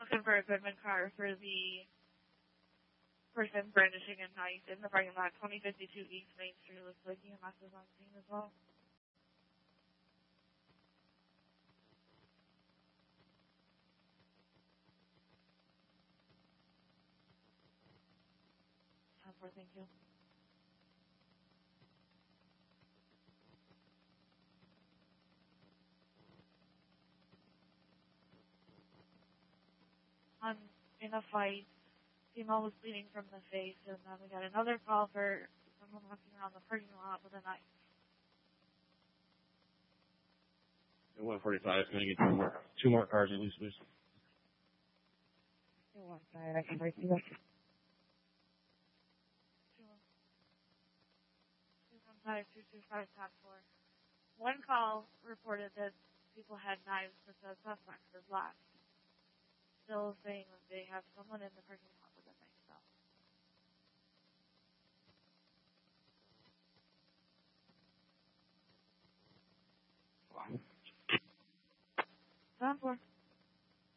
looking for a Goodman car for the person brandishing a knife in the parking lot, 2052 East Main Street. Looks like EMS is on scene as well. Thank you. In a fight, female was bleeding from the face, and then we got another call for someone walking around the parking lot with a knife. 145 is going to get two more cars at least, please. 215, I can break you up. 215, 225, 4. One call reported that people had knives, but the suspect has left. Still saying that they have someone in the parking lot with a knife. So. 7-4.